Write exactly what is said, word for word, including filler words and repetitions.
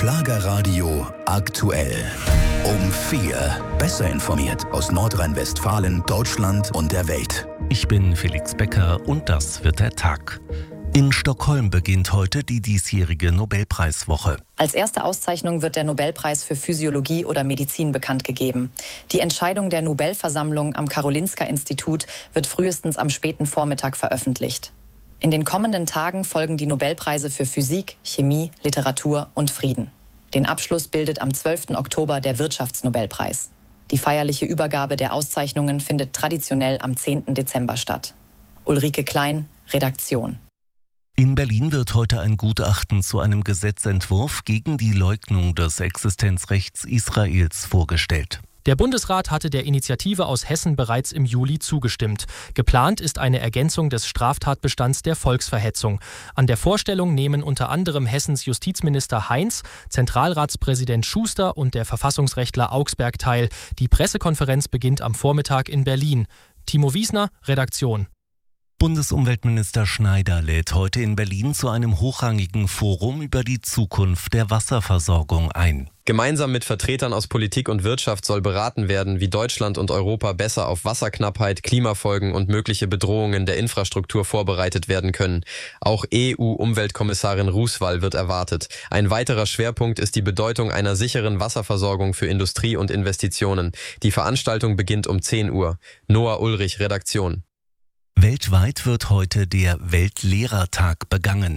Schlagerradio aktuell. Um vier. Besser informiert aus Nordrhein-Westfalen, Deutschland und der Welt. Ich bin Felix Becker und das wird der Tag. In Stockholm beginnt heute die diesjährige Nobelpreiswoche. Als erste Auszeichnung wird der Nobelpreis für Physiologie oder Medizin bekannt gegeben. Die Entscheidung der Nobelversammlung am Karolinska-Institut wird frühestens am späten Vormittag veröffentlicht. In den kommenden Tagen folgen die Nobelpreise für Physik, Chemie, Literatur und Frieden. Den Abschluss bildet am zwölften Oktober der Wirtschaftsnobelpreis. Die feierliche Übergabe der Auszeichnungen findet traditionell am zehnten Dezember statt. Ulrike Klein, Redaktion. In Berlin wird heute ein Gutachten zu einem Gesetzentwurf gegen die Leugnung des Existenzrechts Israels vorgestellt. Der Bundesrat hatte der Initiative aus Hessen bereits im Juli zugestimmt. Geplant ist eine Ergänzung des Straftatbestands der Volksverhetzung. An der Vorstellung nehmen unter anderem Hessens Justizminister Heinz, Zentralratspräsident Schuster und der Verfassungsrechtler Augsberg teil. Die Pressekonferenz beginnt am Vormittag in Berlin. Timo Wiesner, Redaktion. Bundesumweltminister Schneider lädt heute in Berlin zu einem hochrangigen Forum über die Zukunft der Wasserversorgung ein. Gemeinsam mit Vertretern aus Politik und Wirtschaft soll beraten werden, wie Deutschland und Europa besser auf Wasserknappheit, Klimafolgen und mögliche Bedrohungen der Infrastruktur vorbereitet werden können. Auch E U-Umweltkommissarin Roosevelt wird erwartet. Ein weiterer Schwerpunkt ist die Bedeutung einer sicheren Wasserversorgung für Industrie und Investitionen. Die Veranstaltung beginnt um zehn Uhr. Noah Ulrich, Redaktion. Weltweit wird heute der Weltlehrertag begangen.